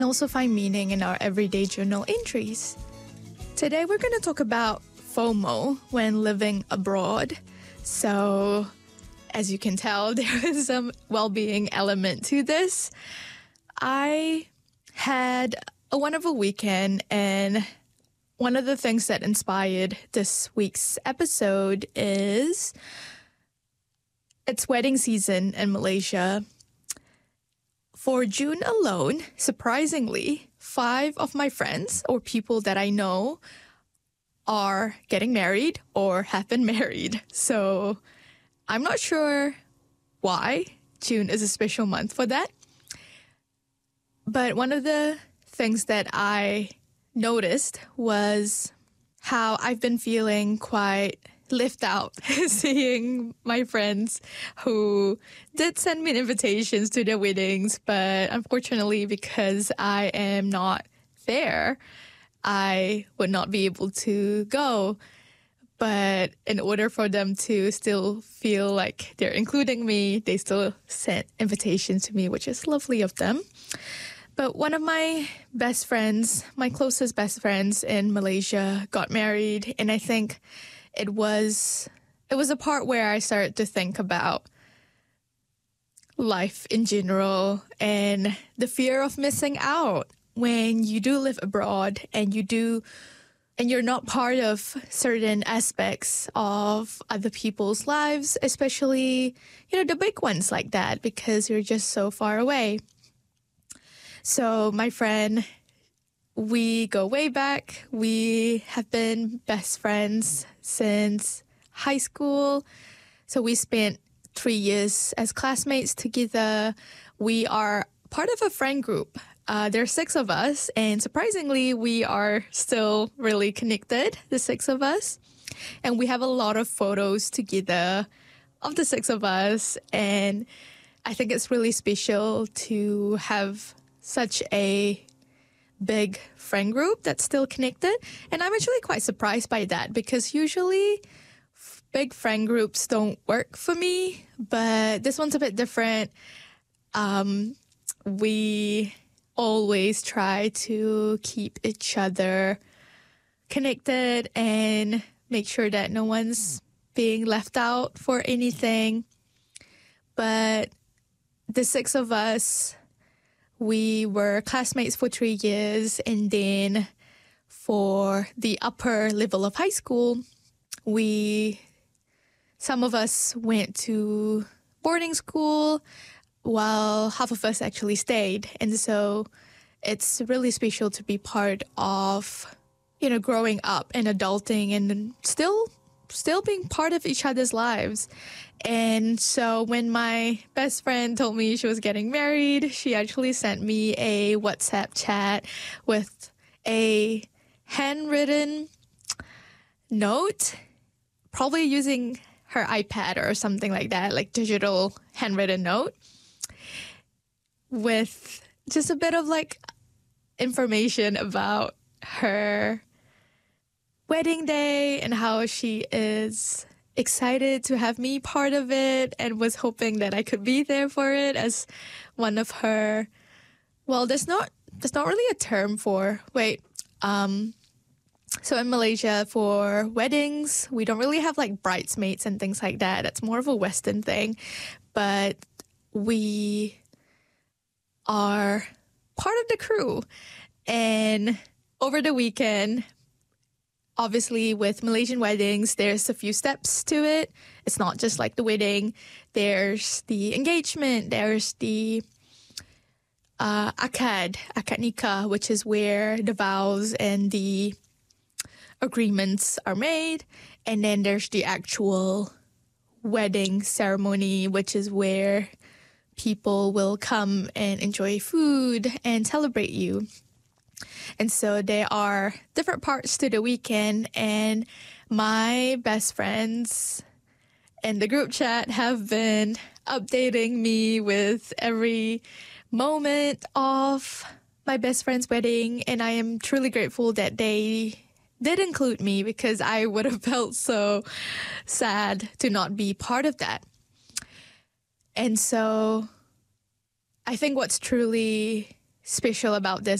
and also find meaning in our everyday journal entries. Today we're going to talk about FOMO when living abroad. So, as you can tell, there is some well-being element to this. I had a wonderful weekend, and one of the things that inspired this week's episode is it's wedding season in Malaysia. For June alone, surprisingly, 5 of my friends or people that I know are getting married or have been married. So I'm not sure why June is a special month for that. But one of the things that I noticed was how I've been feeling quite left out seeing my friends who did send me invitations to their weddings, but unfortunately, because I am not there, I would not be able to go. But in order for them to still feel like they're including me, they still sent invitations to me, which is lovely of them. But one of my best friends, my closest best friends in Malaysia, got married, and I think it was a part where I started to think about life in general and the fear of missing out when you do live abroad and you're not part of certain aspects of other people's lives, especially, the big ones like that, because you're just so far away. So my friend, we go way back. We have been best friends since high school. So we spent 3 years as classmates together. We are part of a friend group. There are 6 of us, and surprisingly, we are still really connected, the 6 of us. And we have a lot of photos together of the 6 of us. And I think it's really special to have such a big friend group that's still connected. And I'm actually quite surprised by that, because usually big friend groups don't work for me, but this one's a bit different. We always try to keep each other connected and make sure that no one's being left out for anything. But the 6 of us, we were classmates for 3 years, and then for the upper level of high school, some of us went to boarding school while half of us actually stayed. And so it's really special to be part of, growing up and adulting and still being part of each other's lives. And so when my best friend told me she was getting married, she actually sent me a WhatsApp chat with a handwritten note, probably using her iPad or something like that, like digital handwritten note, with just a bit of information about her wedding day and how she is excited to have me part of it and was hoping that I could be there for it as one of her. Well, there's not really a term for so in Malaysia for weddings, we don't really have bridesmaids and things like that. It's more of a Western thing, but we are part of the crew. And over the weekend, obviously, with Malaysian weddings, there's a few steps to it. It's not just like the wedding. There's the engagement. There's the akad nikah, which is where the vows and the agreements are made. And then there's the actual wedding ceremony, which is where people will come and enjoy food and celebrate you. And so there are different parts to the weekend, and my best friends in the group chat have been updating me with every moment of my best friend's wedding, and I am truly grateful that they did include me, because I would have felt so sad to not be part of that. And so I think what's truly special about this